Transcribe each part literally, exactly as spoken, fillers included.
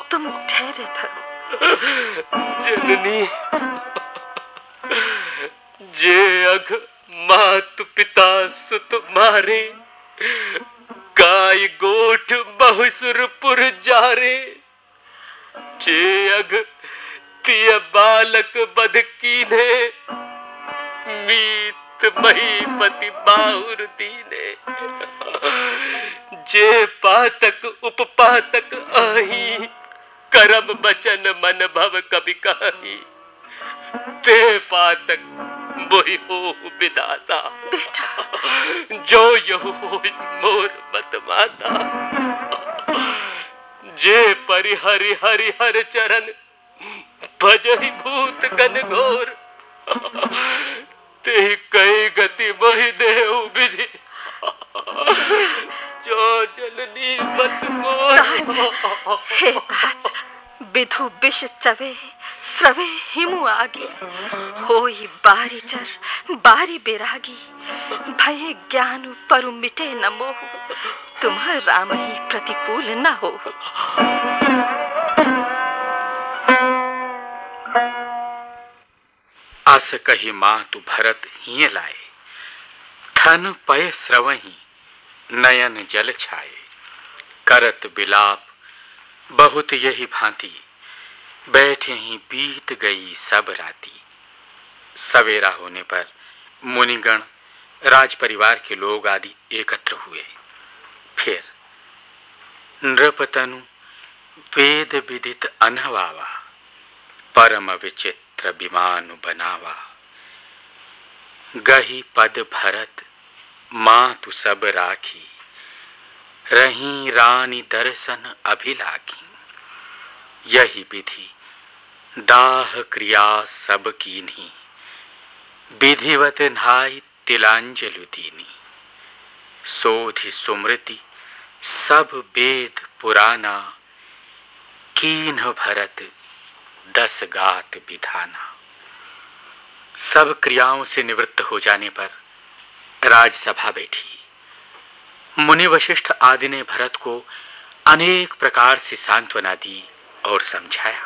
तुम धैर्य धरो। जननी, जे अघ मातु पिता सुत मारे, गाय गोठ बहुसुरपुर जारे, जे अघ तिय बालक बध कीन्हे, मीत महीपति बाहुर दीने, जे पातक उपपातक आही, करम बचन मन भव कभी कही, ते पातक मोहि होहु विधाता, बेटा जो यहु होई मोर मत माता, जे परि हरि हरि हर चरण, भजहि भूत कन घोर, ते कई गति मोहि देहु विधि, जो जननी मत मोर। हे तात, विधु विष चवे स्रवे हिमु आगे, होई बारी चर बारी बेरागी, भये ज्ञान परु मिटे न मोह, तुम्ह राम ही प्रतिकूल न हो। अस कही मातु भरत हिय लाए, थन पय स्रवहि नयन जल छाए, करत बिलाप बहुत यही भांति, बैठे ही बीत गई सब राती। सवेरा होने पर मुनिगण राज परिवार के लोग आदि एकत्र हुए। फिर नृपतनु वेद विदित अनहवावा, परम विचित्र विमान बनावा, गही पद भरत मातु सब राखी, रही रानी दर्शन अभिलाखी, यही विधि दाह क्रिया सब कीन्ही, विधिवत नहाई तिलांजलि दीनी, सोधि सुमृति सब वेद पुराना, कीन्ह भरत दस गात विधाना। सब क्रियाओं से निवृत्त हो जाने पर राजसभा बैठी। मुनि वशिष्ठ आदि ने भरत को अनेक प्रकार से सांत्वना दी और समझाया।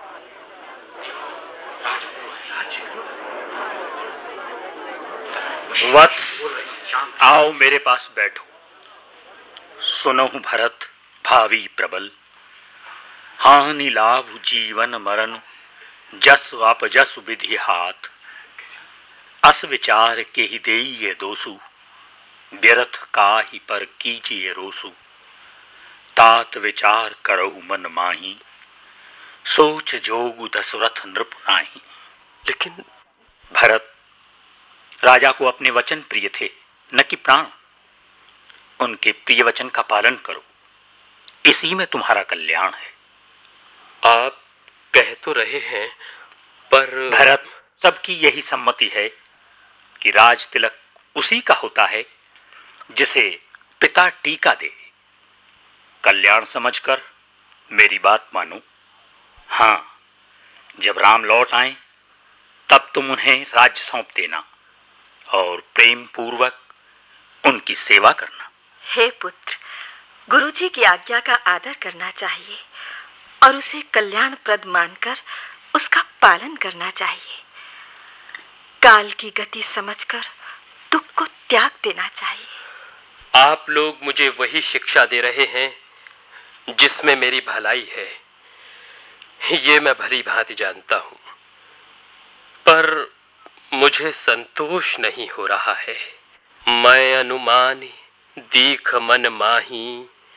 वत्स, आओ मेरे पास बैठो। सुनहु भरत भावी प्रबल, हानि लाभ जीवन मरण, जस अपजस विधि हाथ, अस विचार के ही देइए दोसु, व्यर्थ काहि पर कीजिए रोसु, तात विचार करहु मन माही, सोच जोगु दशरथ नृप नाही। लेकिन भरत, राजा को अपने वचन प्रिय थे, न कि प्राण। उनके प्रिय वचन का पालन करो, इसी में तुम्हारा कल्याण है। आप कह तो रहे हैं, पर भरत, सबकी यही सम्मति है कि राज तिलक उसी का होता है जिसे पिता टीका दे। कल्याण समझकर मेरी बात मानो। हां, जब राम लौट आए तब तुम उन्हें राज्य सौंप देना और प्रेम पूर्वक उनकी सेवा करना। हे पुत्र, गुरुजी की आज्ञा का आदर करना चाहिए और उसे कल्याणप्रद मानकर उसका पालन करना चाहिए। काल की गति समझकर दुख को त्याग देना चाहिए। आप लोग मुझे वही शिक्षा दे रहे हैं जिसमें मेरी भलाई है, ये मैं भली भांति जानता हूं, पर मुझे संतोष नहीं हो रहा है। मैं अनुमानी दीख मन माही,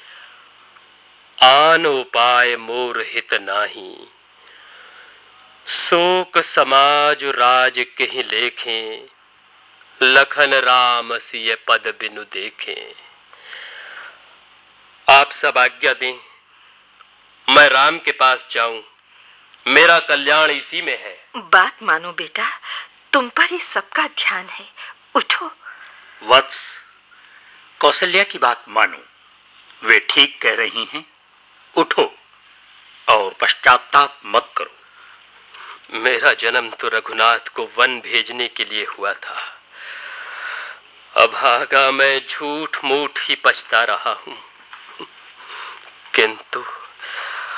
आन उपाय मोर हित नाही, शोक समाज राज कहीं लेखें, लखन राम सिय पद बिनु देखें। आप सब आज्ञा दें, मैं राम के पास जाऊं, मेरा कल्याण इसी में है। बात मानो बेटा, तुम पर ही सबका ध्यान है, उठो। वत्स, कौशल्या की बात मानो, वे ठीक कह रही हैं। उठो और पश्चाताप मत करो। मेरा जन्म तो रघुनाथ को वन भेजने के लिए हुआ था। अभागा मैं झूठ मूठ ही पछता रहा हूं, किंतु